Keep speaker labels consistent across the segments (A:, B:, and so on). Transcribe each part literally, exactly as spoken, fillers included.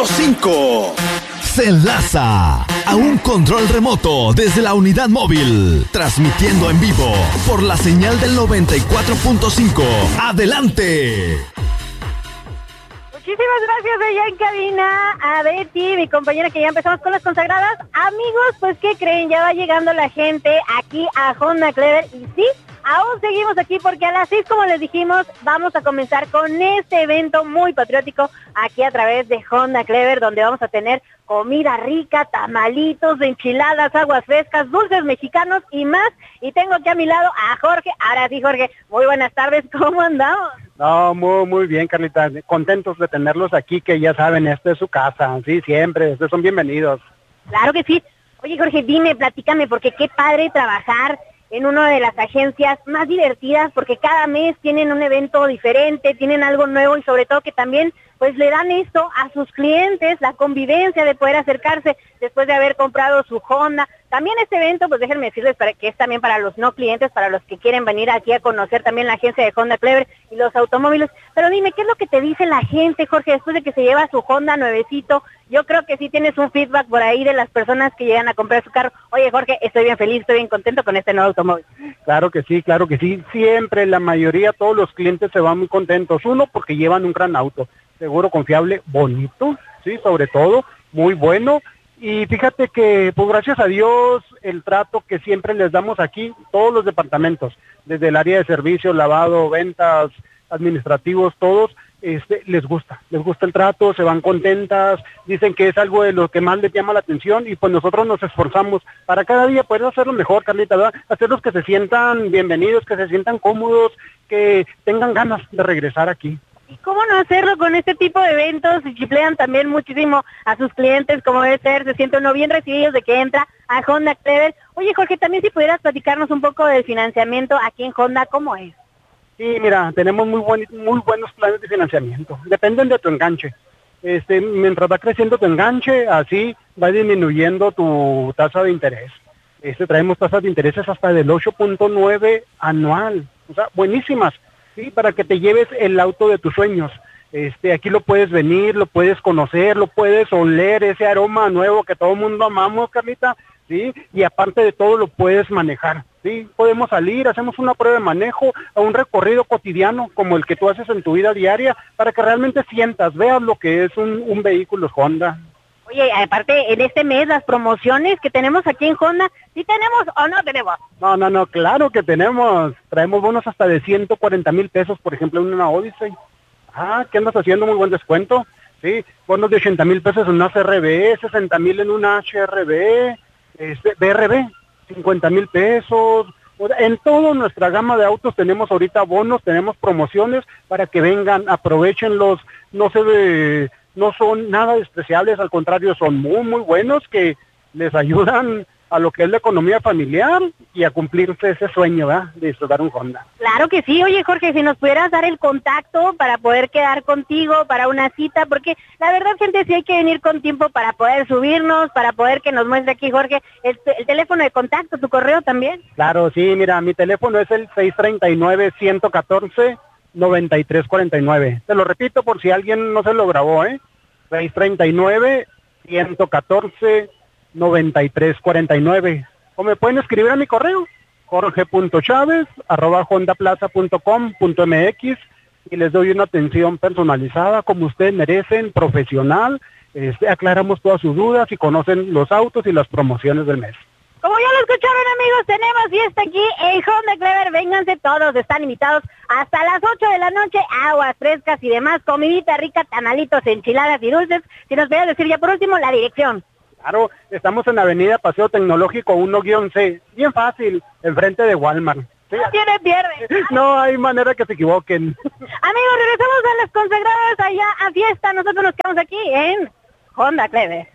A: cinco.
B: Se enlaza a un control remoto desde la unidad móvil, transmitiendo en vivo por la señal del noventa y cuatro punto cinco. ¡Adelante!
C: Muchísimas gracias allá en cabina a Betty, mi compañera, que ya empezamos con las consagradas. Amigos, pues ¿qué creen? Ya va llegando la gente aquí a Honda Clever y sí, aún seguimos aquí porque a las seis, como les dijimos, vamos a comenzar con este evento muy patriótico aquí a través de Honda Clever, donde vamos a tener comida rica, tamalitos, enchiladas, aguas frescas, dulces mexicanos y más. Y tengo aquí a mi lado a Jorge. Ahora sí, Jorge, muy buenas tardes, ¿cómo andamos?
D: No, muy, muy bien, Carlita. Contentos de tenerlos aquí, que ya saben, esta es su casa. Sí, siempre, ustedes son bienvenidos.
C: Claro que sí. Oye, Jorge, dime, platícame, porque qué padre trabajar en una de las agencias más divertidas, porque cada mes tienen un evento diferente, tienen algo nuevo y sobre todo que también pues le dan esto a sus clientes, la convivencia de poder acercarse después de haber comprado su Honda. También este evento, pues déjenme decirles para que es también para los no clientes, para los que quieren venir aquí a conocer también la agencia de Honda Clever y los automóviles. Pero dime, ¿qué es lo que te dice la gente, Jorge, después de que se lleva su Honda nuevecito? Yo creo que sí tienes un feedback por ahí de las personas que llegan a comprar su carro. Oye, Jorge, estoy bien feliz, estoy bien contento con este nuevo automóvil.
D: Claro que sí, claro que sí. Siempre, la mayoría, todos los clientes se van muy contentos. Uno, porque llevan un gran auto, seguro, confiable, bonito, sí, sobre todo, muy bueno. Y fíjate que, pues gracias a Dios, el trato que siempre les damos aquí, todos los departamentos, desde el área de servicio, lavado, ventas, administrativos, todos, este, les gusta, les gusta el trato, se van contentas, dicen que es algo de lo que más les llama la atención y pues nosotros nos esforzamos para cada día poder hacerlo mejor, Carlita, ¿verdad? Hacerlos que se sientan bienvenidos, que se sientan cómodos, que tengan ganas de regresar aquí.
C: ¿Y cómo no hacerlo con este tipo de eventos? Y chiflean también muchísimo a sus clientes, como debe ser, se siente uno bien recibido de que entra a Honda Clever. Oye, Jorge, también si pudieras platicarnos un poco del financiamiento aquí en Honda, ¿cómo es?
D: Sí, mira, tenemos muy, buen, muy buenos planes de financiamiento, dependen de tu enganche. Este, mientras va creciendo tu enganche, así va disminuyendo tu tasa de interés. Este, traemos tasas de intereses hasta del ocho punto nueve anual, o sea, buenísimas. Sí, para que te lleves el auto de tus sueños. Este, aquí lo puedes venir, lo puedes conocer, lo puedes oler, ese aroma nuevo que todo el mundo amamos, Carlita, sí, y aparte de todo lo puedes manejar, sí, podemos salir, hacemos una prueba de manejo, a un recorrido cotidiano como el que tú haces en tu vida diaria, para que realmente sientas, veas lo que es un, un vehículo Honda.
C: Oye, aparte, en este mes, las promociones que tenemos aquí en Honda, ¿sí tenemos o no tenemos?
D: No, no, no, claro que tenemos. Traemos bonos hasta de ciento cuarenta mil pesos, por ejemplo, en una Odyssey. Ah, ¿qué andas haciendo? Muy buen descuento. Sí, bonos de ochenta mil pesos en una C R V, sesenta mil en una H R V, este, B R V, cincuenta mil pesos. En toda nuestra gama de autos tenemos ahorita bonos, tenemos promociones para que vengan, aprovechenlos, no se ve... no son nada despreciables, al contrario, son muy, muy buenos, que les ayudan a lo que es la economía familiar y a cumplirse ese sueño, ¿verdad?, de disfrutar un Honda.
C: Claro que sí. Oye, Jorge, si nos pudieras dar el contacto para poder quedar contigo para una cita, porque la verdad, gente, sí hay que venir con tiempo para poder subirnos, para poder que nos muestre aquí, Jorge, el, el teléfono de contacto, tu correo también.
D: Claro, sí, mira, mi teléfono es el seis tres nueve, uno uno cuatro, nueve tres cuatro nueve. Te lo repito por si alguien no se lo grabó, ¿eh? seis tres nueve, uno uno cuatro, nueve tres cuatro nueve. O me pueden escribir a mi correo, jorge punto chavez arroba honda plaza punto com punto m x, y les doy una atención personalizada como ustedes merecen, profesional. Este, aclaramos todas sus dudas y conocen los autos y las promociones del mes.
C: Como ya lo escucharon, amigos, tenemos fiesta aquí en Honda Clever. Vénganse todos, están invitados hasta las ocho de la noche, aguas frescas y demás, comidita rica, tamalitos, enchiladas y dulces. Si nos podías decir ya por último la dirección.
D: Claro, estamos en Avenida Paseo Tecnológico uno guión ce, bien fácil, enfrente de Walmart.
C: ¿Sí? No tiene pierde.
D: No hay manera que se equivoquen.
C: Amigos, regresamos a las consagradas allá a fiesta. Nosotros nos quedamos aquí en Honda Clever.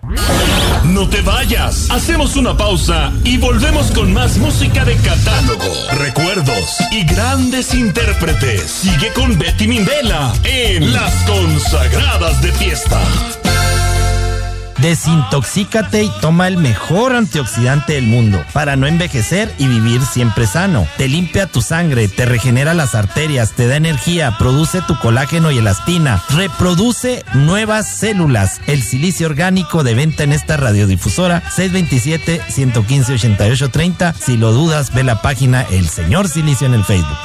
B: No te vayas, hacemos una pausa y volvemos con más música de catálogo, recuerdos y grandes intérpretes. Sigue con Betty Mindela en Las Consagradas de Fiesta.
A: Desintoxícate y toma el mejor antioxidante del mundo para no envejecer y vivir siempre sano. Te limpia tu sangre, te regenera las arterias, te da energía, produce tu colágeno y elastina, reproduce nuevas células. El silicio orgánico, de venta en esta radiodifusora, seis dos siete, uno uno cinco, ocho ocho tres cero. Si lo dudas, ve la página El Señor Silicio en el Facebook.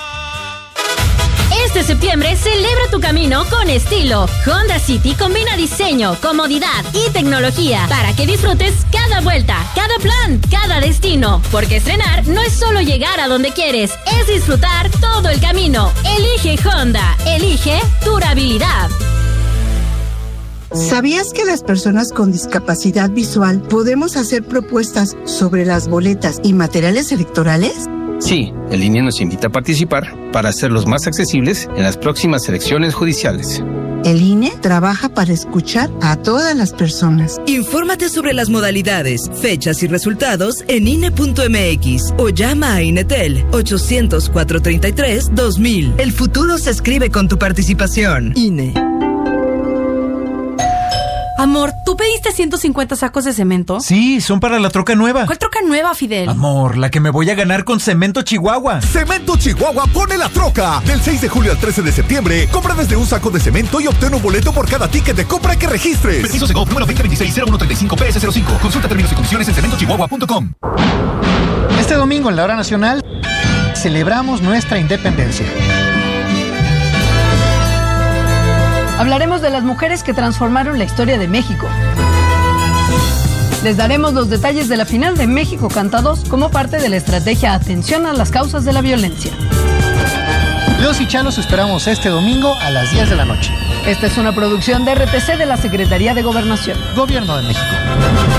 E: Este septiembre celebra tu camino con estilo. Honda City combina diseño, comodidad y tecnología para que disfrutes cada vuelta, cada plan, cada destino. Porque estrenar no es solo llegar a donde quieres, es disfrutar todo el camino. Elige Honda, elige durabilidad.
F: ¿Sabías que las personas con discapacidad visual podemos hacer propuestas sobre las boletas y materiales electorales?
G: Sí, el I N E nos invita a participar para hacerlos más accesibles en las próximas elecciones judiciales.
F: El I N E trabaja para escuchar a todas las personas.
H: Infórmate sobre las modalidades, fechas y resultados en I N E punto M X o llama a Inetel ochocientos, cuatrocientos treinta y tres, dos mil. El futuro se escribe con tu participación. I N E.
I: Amor, ¿tú pediste ciento cincuenta sacos de cemento?
J: Sí, son para la troca nueva.
I: ¿Cuál troca nueva, Fidel?
J: Amor, la que me voy a ganar con Cemento Chihuahua.
B: Cemento Chihuahua pone la troca. Del seis de julio al trece de septiembre, compra desde un saco de cemento y obtén un boleto por cada ticket de compra que registres.
K: Preciso Segov, número veinte veintiséis cero uno treinta y cinco P S cero cinco. Consulta términos y condiciones en cemento chihuahua punto com.
L: Este domingo en la hora nacional celebramos nuestra independencia.
M: Hablaremos de las mujeres que transformaron la historia de México. Les daremos los detalles de la final de México Canta dos como parte de la estrategia Atención a las causas de la violencia.
L: Los y Chalos esperamos este domingo a las diez de la noche.
M: Esta es una producción de R T C de la Secretaría de Gobernación.
L: Gobierno de México.